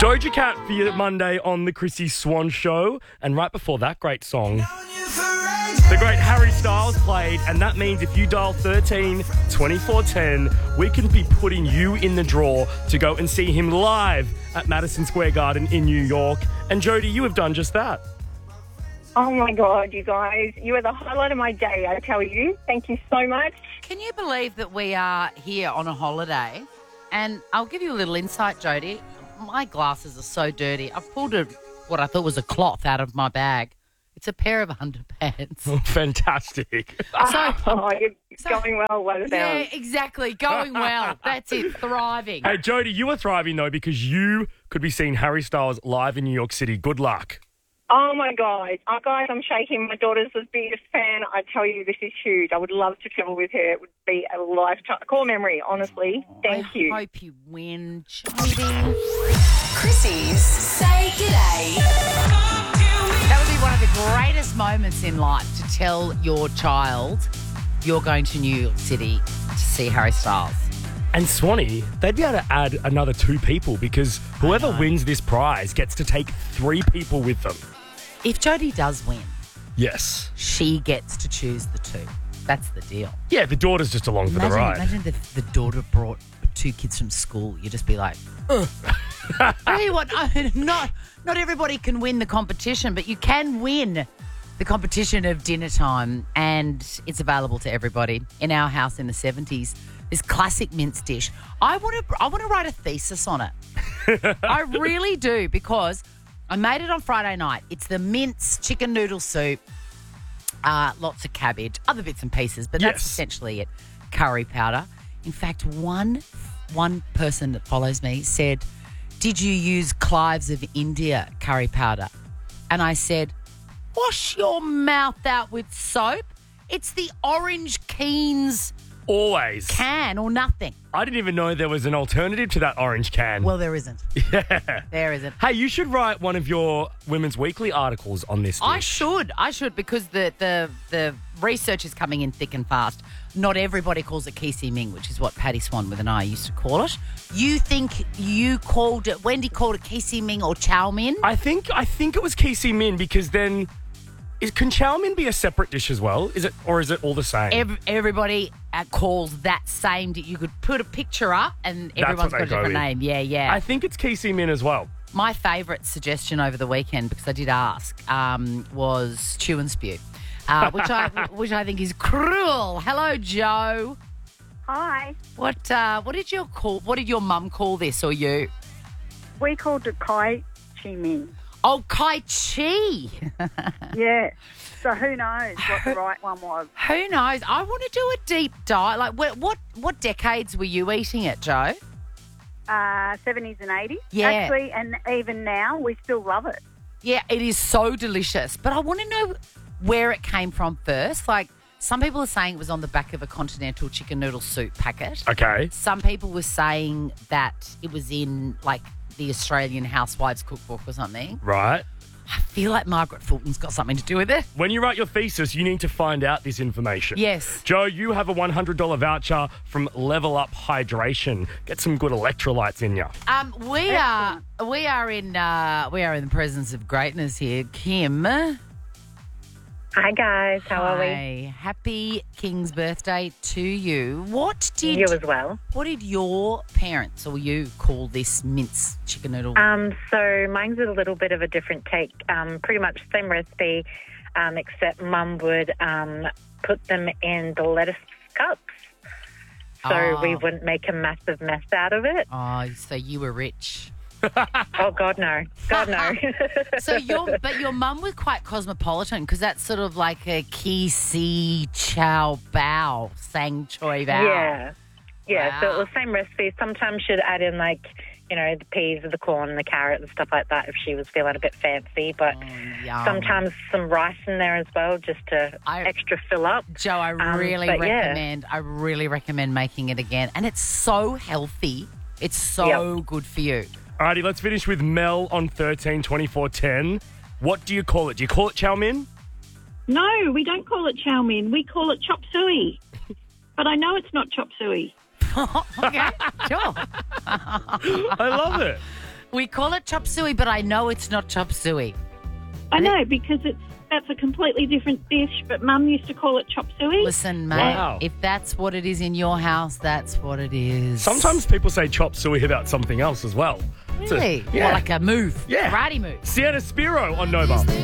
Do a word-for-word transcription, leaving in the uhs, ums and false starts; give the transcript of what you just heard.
Doja Cat for your Monday on the Chrissy Swan Show. And right before that great song, the great Harry Styles played. And that means if you dial thirteen twenty-four ten, we can be putting you in the draw to go and see him live at Madison Square Garden in New York. And Jody, you have done just that. Oh, my God, you guys. You are the highlight of my day, I tell you. Thank you so much. Can you believe that we are here on a holiday? And I'll give you a little insight, Jody. My glasses are so dirty. I've pulled a, what I thought was a cloth out of my bag. It's a pair of underpants. Oh, fantastic. So, Oh, you're so- going well, what about yeah, exactly. Going well. That's it. Thriving. Hey, Jody, you are thriving, though, because you could be seeing Harry Styles live in New York City. Good luck. Oh, my God. Oh, guys, I'm shaking. My daughter's the biggest fan. I tell you, this is huge. I would love to travel with her. It would be a lifetime, a core memory, honestly. Thank I you. hope you win, Jody. Chrissy's Say G'day. That would be one of the greatest moments in life to tell your child you're going to New York City to see Harry Styles. And Swanee, they'd be able to add another two people because whoever know. wins this prize gets to take three people with them. If Jody does win, Yes. she gets to choose the two. That's the deal. Yeah, the daughter's just along for Imagine, the ride. imagine if the daughter brought two kids from school. You'd just be like, ugh. Tell you what, no, not, not everybody can win the competition, but you can win the competition of dinner time, and it's available to everybody. In our house in the seventies, this classic mince dish. I want to I want to write a thesis on it. I really do, because I made it on Friday night. It's the mince chicken noodle soup, uh, lots of cabbage, other bits and pieces, but that's Yes. essentially it. Curry powder. In fact, one one person that follows me said, "Did you use Clives of India curry powder?" And I said, "Wash your mouth out with soap. It's the Orange Keens Always. can or nothing." I didn't even know there was an alternative to that orange can. Well, there isn't. yeah. There isn't. Hey, you should write one of your Women's Weekly articles on this dish. I should. I should, because the, the, the research is coming in thick and fast. Not everybody calls it Kisi Ming, which is what Patty Swan with an I used to call it. You think you called it, Wendy called it Kisi Ming or Chow Min? I think I think it was Kisi Min, because then is, can chow mein be a separate dish as well? Is it, or is it all the same? Every, everybody uh, calls that same. You could put a picture up and That's everyone's what got a they go different with. name. Yeah, yeah. I think it's Kisi Min as well. My favourite suggestion over the weekend, because I did ask, um, was chew and spew, uh, which I which I think is cruel. Hello, Joe. Hi. What uh, what did your call? What did your mum call this, or you? We called it Kai Chi Ming. Oh, Kai Chi. Yeah. So who knows what the right one was? Who knows? I want to do a deep dive. Like, what what, what decades were you eating it, Joe? Uh, seventies and eighties. Yeah. Actually, and even now, we still love it. Yeah, it is so delicious. But I want to know where it came from first. Like, some people are saying it was on the back of a continental chicken noodle soup packet. Okay. Some people were saying that it was in, like, the Australian Housewives cookbook or something. Right. I feel like Margaret Fulton's got something to do with it. When you write your thesis, you need to find out this information. Yes. Joe, you have a one hundred dollars voucher from Level Up Hydration. Get some good electrolytes in you. Um, we are we are in uh, we are in the presence of greatness here. Kim. Hi, guys. How are we? Hi. Happy King's birthday to you. What did You as well. What did your parents or you call this mince chicken noodle? Um, so mine's a little bit of a different take. Um, pretty much same recipe, um, except Mum would um, put them in the lettuce cups, so Oh. we wouldn't make a massive mess out of it. Oh, so you were rich. Oh God, no! God, no! So your but your mum was quite cosmopolitan, because that's sort of like a Kisi Chow Bao Sang Choi Bao. yeah, yeah. So Wow. it was same recipe. Sometimes she'd add in like, you know, the peas or the corn, the carrot, and stuff like that if she was feeling a bit fancy. But Oh, yum. sometimes some rice in there as well, just to I- extra fill up. Joe, I Um, really but yeah. recommend. I really recommend making it again, and it's so healthy. It's so Yep. good for you. Alrighty, let's finish with Mel on thirteen twenty-four ten. What do you call it? Do you call it chow mein? No, we don't call it chow mein. We call it chop suey. But I know it's not chop suey. Okay, sure. I love it. We call it chop suey, but I know it's not chop suey. I know, because it's that's a completely different dish, but Mum used to call it chop suey. Listen, mate, Wow. if that's what it is in your house, that's what it is. Sometimes people say chop suey about something else as well. So, Really? yeah. Or like a move. Yeah. Karate move. Sienna Spiro on Nova.